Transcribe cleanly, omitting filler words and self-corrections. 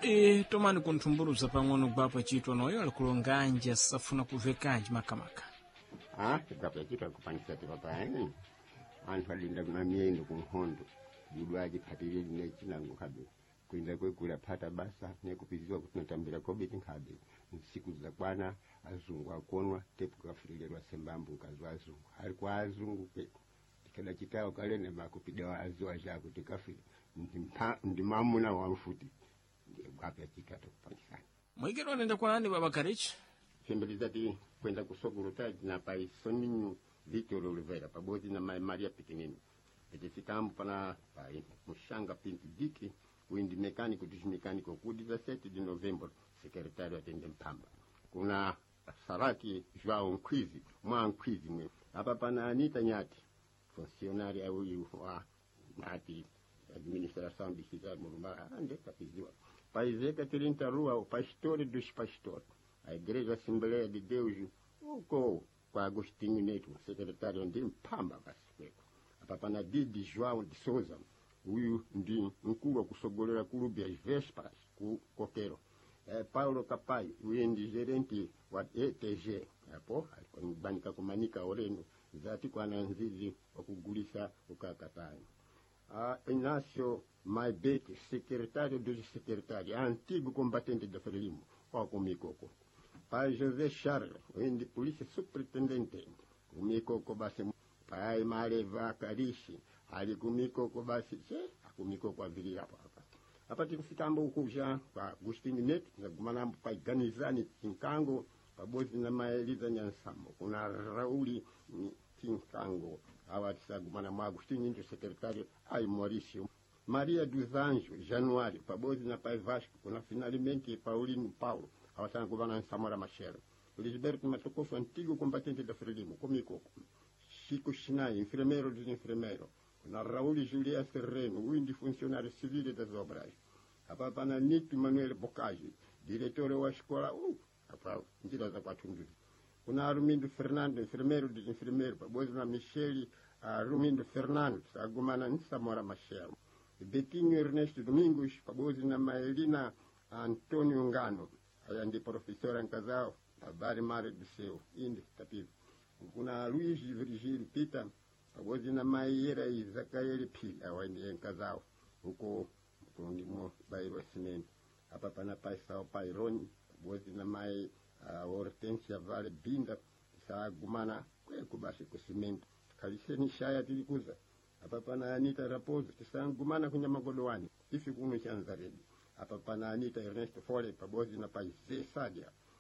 tomani kunthumburuza pang'ono gwapa chitwa noyo alikulonganja safuna kuvekanji makamaka. Gwapa chitwa kupangisa tipapayi. Anthu alinda mamiendo kumhondo. Judwaji patirili nechinango kabe. Kuinda kwekula pata basa nekupizizwa kuti natambira kobiti nkhabe. Nsiku za kwana azungu akonwa tepu kafililirwa sembambu nkazu azungu. Ali kwa azungu kweko. Tikada chitao kalene makupida wa azuwa jako tikafili. Ndimamuna wa mfuti. Gwapa chitwa kupangisa. Mwikero nenda kwa nani baba Karichi? Sembelizati kwenda kusogolota na paisoninyu Victor Oliveira pamoja na Maria Pikinini. Petefikambu pana pai Mushanga Pinto Diki, windi mekaniko dismekaniko ku 17 de novembro, secretário atende Mpamba. Kuna Saraki João Nkwizi, mwa Nkwizi mwe. Hapa pana Anita Nyati, funcionária huyu wa Nyati administração distrital Mulumba, ande kapiziwa. Paizeka 30 rua o pastor dos pastores. A igreja Assembleia de Deus uko kwa Agostinho Neto, secretário de Mpamba basikweko. Hapa pana Didi João de Souza, huyu ndi mkuu wa kusogolera kulubi as Vespas ku Kokero. Paulo Kapai, huyu ndi gerente wa ETG, hapo alikubanika kumanika oreno zati kwa nanzizi wa kugulisa ukakatani. Inácio Maibete, secretário dos secretários, antigo combatente da Frelimo, kwa kumikoko. Pai José Charles, huyu polícia superintendente, kumikoko basi. Pai Mareva Karishi, ali kumikoko basi, kumikoko avili hapa. Hapa tikufikambo ukuja kwa Agostinho Neto, na gumanambo pai Ganizani Tinkango, pamoja na Maeliza Nyansambo. Kuna Rauli Tinkango, hawa tisagumana mwa Agostinho Neto, secretário ai Maurício. Maria dos Anjos, Januário, pamoja na pai Vasco, kuna finalmente Paulino Paulo, hawa tisagumana na Samora Machero. Lisberto Matokoso, antigo combatente da Frelimo, kumikoko. Chico Chinai, enfermeiro dos enfermeiros. Na Raul Julia Serreno, o funcionário civil das obras. A papana Nito Manuel Bocage, diretor da escola, mentira da 400. Kuna Armindo Fernando, enfermeiro dos enfermeiros. Depois na Michele, Armindo Fernando, agumana Samora Machel. Betinho Ernesto Domingos, depois na Maelina Antônio Ngano. Aí ande professora em casal, a Barimare do Seu, índio, capítulo. Kuna Luiz Virgílio Pita, pamoja na Maíra e Zacaeli Pila, waende casal, huko ndimo bairro Cimento. Hapa pana pai Sao Paironi, pamoja na Mai Hortência Vale Binda, sa gumana kweko basi ku Cimento. Kaliseni shaya tilikuza. Hapa pana Anita Raposo, sa gumana kunya magodowani. Ifi kuno chanza redi. Hapa pana Anita Ernesto Fole, pamoja na pai Zé Sadia.